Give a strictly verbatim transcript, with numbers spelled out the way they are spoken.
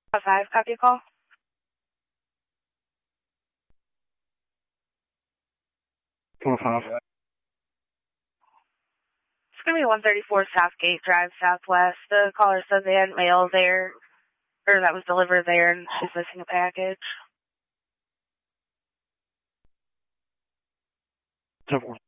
Five, copy a call. Four five. It's going to be one thirty-four Southgate Drive, Southwest. The caller said they had mail there, or that was delivered there, and she's missing a package. Ten four.